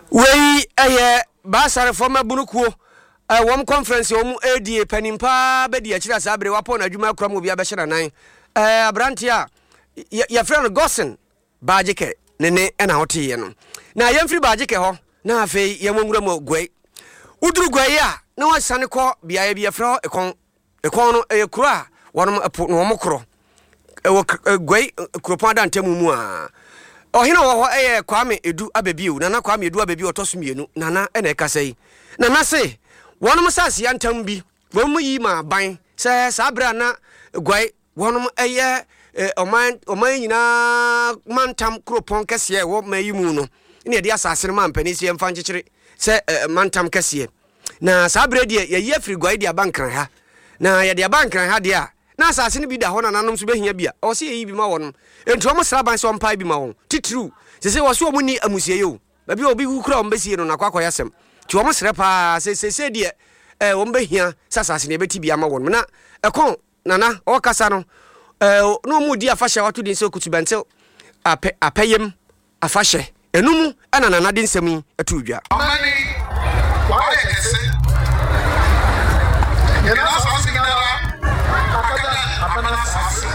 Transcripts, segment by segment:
We basare former bunukuo wom conference wom ADA panimpa be dia kira sabre wapo na adwuma kura mo bia be hye nan abrantia ya friend Gosen Bajike nene na hote ye no na yemfiri Bajike ho na afei yemwura mo gwai uduru gwai a na wasane ko bia bia fra ekon no kura wonom apo no mokro gwai kuropon da ntemu mu a ohina wo ho Kwame Edu Abebiu nana Kwame Edu Abebiu otosumienu nana ene kasai nana se wonom sase yantam bi wom yi ma ban se sabra na gwai wonom oman nyina mantam kuropon kese wo mayi mu no ne de asase man panisi emfa nkyekere se mantam kese na sabra de ye afri gwai de abankran ha na ye de abankran ha de a na asase ne bi da ho na nanom so behia bia o se yi bi ma wonom enti omo sra ban so mpa bi ma won titru se wo so omo ni amusie yo ba bi obi kura omo besie no na kwakọ yasem ti omo sra pa se de omo behia sasase ne beti bia ma wonom na ekon nana o kasa no no mu di afahye wato din se kutubentel apayem afahye enum ana nana din semi atudwa amani wa ekese yana sase gina akada apana sase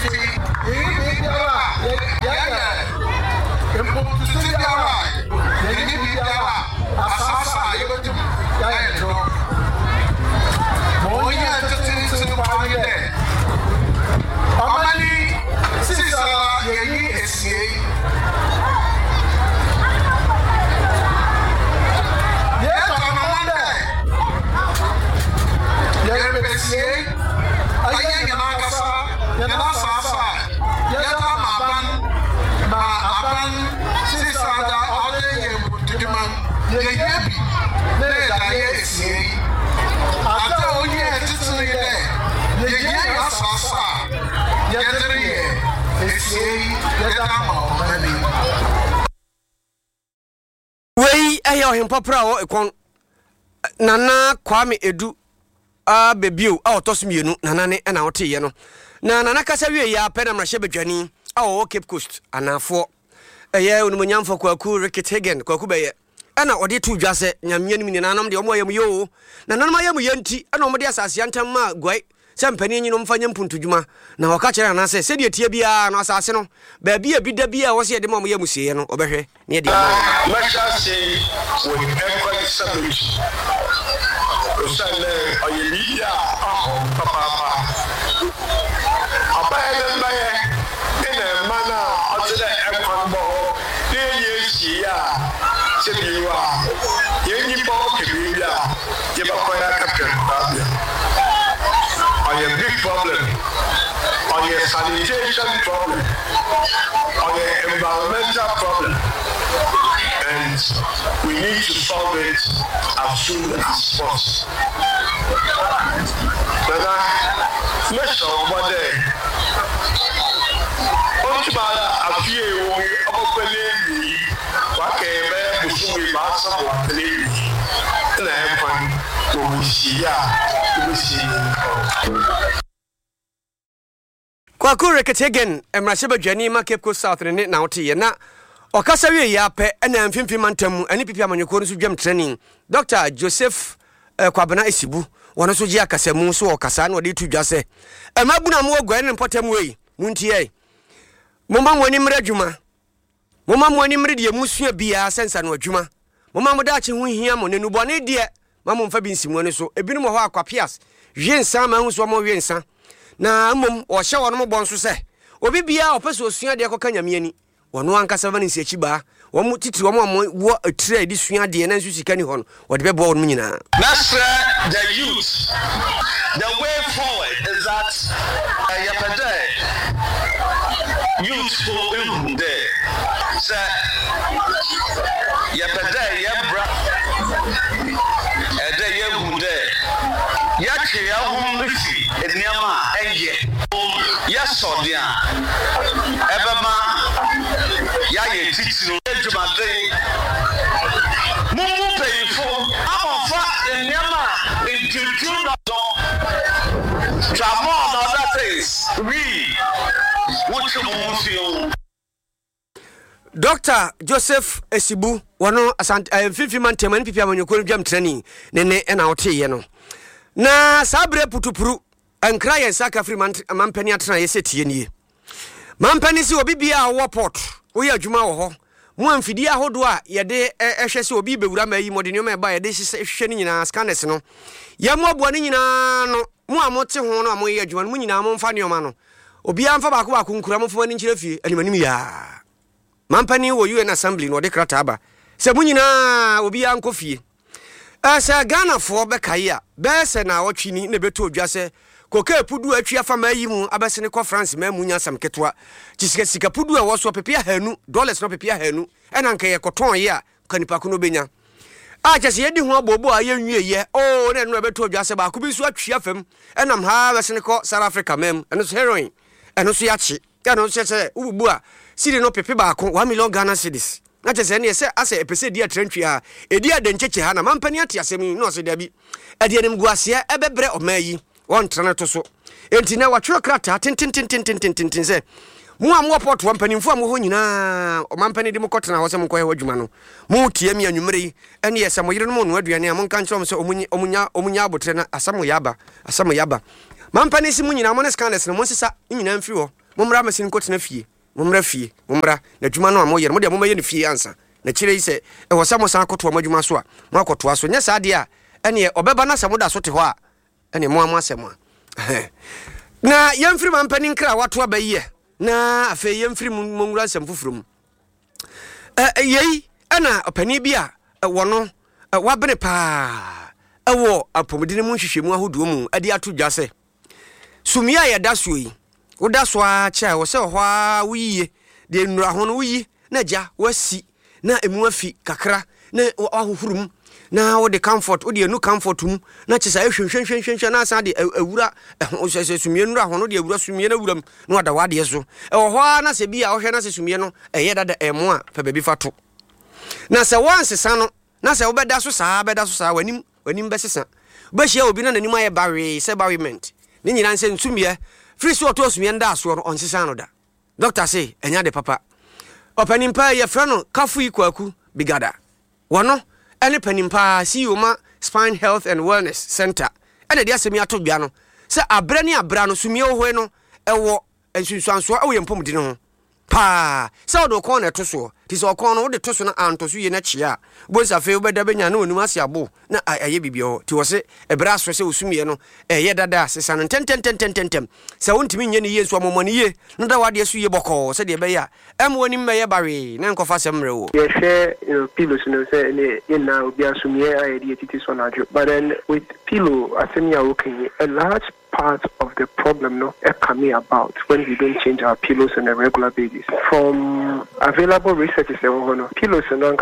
Wei ayo hempopra o ekon nana Kwame Edu Abebiu otosumienu nana ne na wote ye no na nana kasa wie ya pena mrahye bedwani o Cape Coast anafo eye onumonyamfo kwaku Riketegen kwaku beye ana ode tu dwase nyamye nim ninanom de omoyam yo nananom ayam yanti ana omode asase yantam ma gwai sempani nyino mfanya mpuntudwuma na waka kire na se de tie bia no asase no ba bia bida bia wo se de mom yamusie no obehwe ne de masha se we every subject osale oyelia papa abaye mbaye ina mana otile ekwanbo de yesia sebiwa yenyi bo kebia ye bakoya kapten babia on a big problem, on a sanitation problem, on an environmental problem, and we need to solve it as soon as possible. Nana, let's talk about that. Onchibala afie wo obopele wakebe busumi basa wakele na empan Kwaku Riketegen emrahye bedwani ma Cape Coast South ne na wote ye na okasa wie ya pe na mfimfim mantam ani pipi amanyeko no so dwam training Dr. Joseph Kwabena Esibu wono so ji akasamu so okasa na ode tu dwase emabuna mo ogwan ne potam wei muntie momma mwani mra dwuma momma mwani mra de musua bia sensa no adwuma momma mo da che ho hia mo ne nubone de mama mfa bi nsimu ne so ebinu mo ho akwapias hwensa ma hu so mo hwensa na mom o hye wono mo bon so se obi bia opeso osua de koka nyame ani wono ankasa va ne nsi achiba wo mo titiri wo mo wo atire edi sua de na nsu sika ni ho no wo de bebo wo nyina the youth the way forward is that youth who in there say yake ya humisi eniama enye yasodia ebema ya ye titiro ejumade mumu peyifo amofa eniama intutu no tramo no that is we what you Dr. Joseph Esibu wano asante fifi man temani pipi amanyoko dwam training ne na wote ye no na sabre putupuru ankra ye saka free man pani atena ye setie nie man pani si obi bia wo port wo ye adwuma wo ho mo amfidi ahodo a ye de ehwe se obi bewura ma yi modeni ma ba ye de hwehwe ni nyina scanners no ye mo aboa ni nyina no mo amote ho no amo ye adwuma no mo nyina mo mfa neoma no obi amfa baako nkura mo fo ni nkyere fie animanim ya Mampani wo UN assembly no de krata aba se munyina obi ankofie asa Ghana fo bekaye a be se na wotwini ne beto odwa se koka pudu atwi afama yi mu abesene ko France ma munya sam ketwa sika pudu a wo so pepia hanu dollars no pepia hanu ena nka ye koton ye a kanipa ko no benya a chese yedi ho abobo a ye nwie ye o ne no beto odwa se ba ko bi so atwi afam enam ha besene ko South Africa mem eno so heroin eno so yachi eno so chese ububu a Sidi no pepe baako 1 million Ghana cedis. Na chese ne se ase epese dia trentwi a edi adencheche ha na mampani ate asemi no so da bi. Edi anim guase ebebre omayi won trana to so. Enti na watwero krata tin se mu am port wampani mfu am ho nyina o mampani de mukotena ho se mkoye wadwuma no. Mu tie mi anwumre yi ene ye se mo yire no no aduane am nka nchom se omunya abotre na asamo yaba. Mampani si mu nyina mo ne scanners no mo sisa nyina mfi ho. Momra masin kotena fie. Momra na dwuma no amoye mo de mo maye ne fie ansa na kire yi se e wo sa mo san akoto amadwuma so a mo akoto aso nya sa de a ene obeba na samu da so te ho a ene mo amasem a na yemfiri mampani nkra wato abaye na afa yemfiri monwura asem fufurum yei ana opani bia wono wabene pa ewo apomdine mu hwehwemu ahodo mu ade ato dwase sumia ya daso yi woda so a cha wo se ho a wiye de nura ho no wiyi na ja wasi na emu afi kakra na ahohurum na wo de comfort wo de enu comfort mu na chesa ehwenhwenhwenhwen na asa de awura o se sumie nura ho no de awura sumie na wuram na wada wade so ho a na se bia wo hwe na se sumie no eye dada emo a pa baby fato na se wansesa no na se wo beda so saa wanim besesa ba hia obi na nanim aye barwe se barrement ni nyina nse nsumie free so to sumie nda so no onsesa no da doctor say enya de papa opanimpa ye fra no kafu ikwaku bigada wono ene panimpa CEO ma Spine Health and Wellness Center ene de asemi ato bia no se abra ni abra no sumie ho no ewo ensunsuanso awo yempom di no ho pa se odo kon na to so ti se okon no wo de to so na anto so ye na chia bonsa fe obeda benya na onum ase abo na aye bibio ti wo se ebra so se osumie no ye dada se san tentem se wontimi nye ne yesu amomone ye no da wade so ye boko se de be ya woni meye bare na nkofa semre wo ye share pillows no se ne ye na obi asumie aye de titi so na jo but then with pillow asemia okay a large part of the problem coming about when we don't change our pillows on a regular basis. From available research, pillows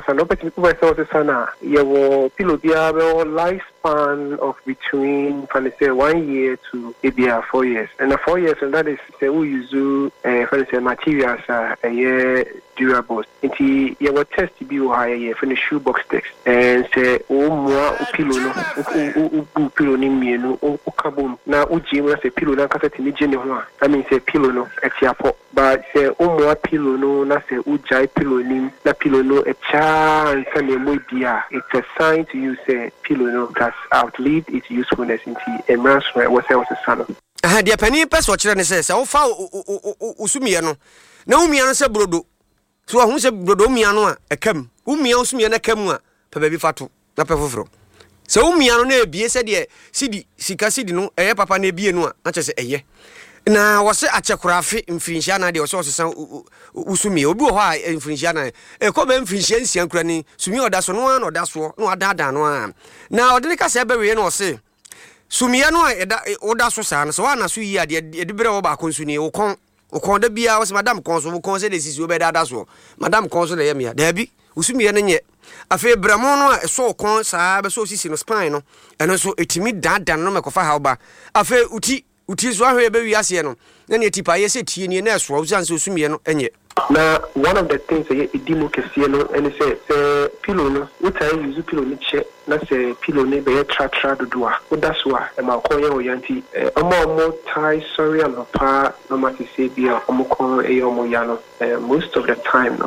pillow lifespan of between 1 year to maybe 4 years. And 4 years, and that is we use materials durables. Inti you will test to be higher for the shoebox text and say more pillow na uji mo say pillow na kasa tini jeni ho I mean say pillow no etiapo but say more pillow no na say ujai pillow ni na pillow no echa nsa na mo bia it's a sign to you say pillow no has outlived its usefulness into a mass was a son dia pani peso kire ne say wo fa usumie no na umia no say brodo so hu say brodo umia no a ekam umia usumie na kam a pa ba bi fato na pa foforo se umia no na ebie se de sika sidi no eye papa na ebie no a na chese eye na wo se achekurafe mfirinhia na de wo se osesa usumie obi wo ha mfirinhia na ko ba mfirinhia nsia nkura ni sumie oda so no na oda so no adada no a na odene ka se bewe no se sumie no eda oda so sa no so wa na so yi ade edibere wo ba konsu ni wo kon da bia wo se madam kon so wo kon se de sisi wo be da so madam kon so de yemia da bi usumie no nye afi bramo no so kon saa be so sisi no spine no eno so etimi dadan no mekofa ha oba afi uti so ahwe be wiase no na ne tipa ye se tie ni na so usan so sumie no enye na one of the things that idimo kese no and say pillow no what I use pillow ni che na say pillow ni be tra dodoa that's why e ma ko ye o yanti omo tai sorry am pa no ma say bia omo ko e omo ya no most of the time no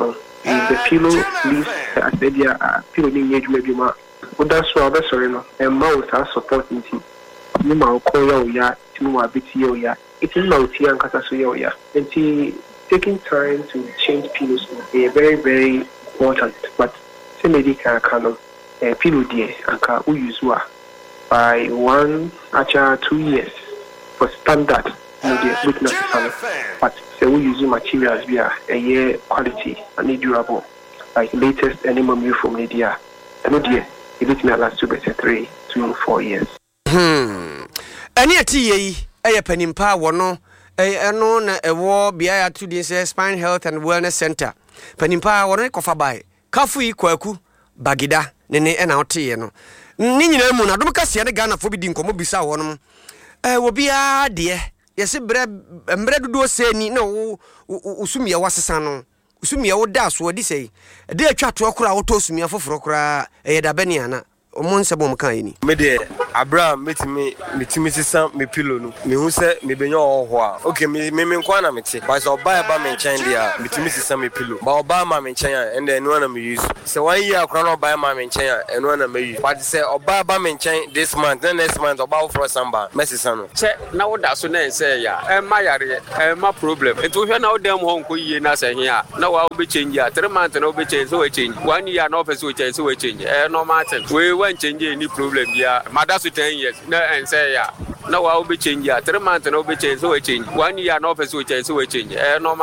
if the pillow leaves as the pillow in age maybe ma. But that's why that's sorry no. And mouse has support in team. No ma call ya to ma bit ya. It's in my tea and casa ya. And taking time to change pillows is very, very important. But say medical kind of pillow dear and can we use by 1 actually 2 years for standard the weakness but say we use materials via a year quality and durable like latest animal meal from Lydia and dear it let me last to better 3 to 4 years. Any a tea a penimpa wono no na ewo bia to this Spine Health and Wellness Center penimpa wono kofa bai kafu ikwaku bagida nene na ote no ni nyina mu na dom kase ne Ghana fo bi di nkomo bisa wonom wo bia de yesi mbre dodo seni na wo usumia wasesa no usumia wo da so odi sei de atwa to okura wo to usumia foforo kura da bani ana omonse bom kan ni me de Abraham metimi sisa me pillow no me hu se me benyo ho a okay me nkwa na mete but so buy ba me nchen dia metimi sisa me pillow ba oba ma me nchen a and then na me use se 1 year akra no buy ma me nchen a eno na me use but se oba ba me nchen this month then next month oba for samba mesisa no che na wo da so na se ya ma yare ma problem eto hwe na wo dem ho nko yie na se he a na wa wo be change a 3 months na wo be change so we change 1 year na office we change so we change normal thing we wan change any problem dia mother 10 years na and say ya na wa will be change 3 months na will be change so we change 1 year na office we change so we change normal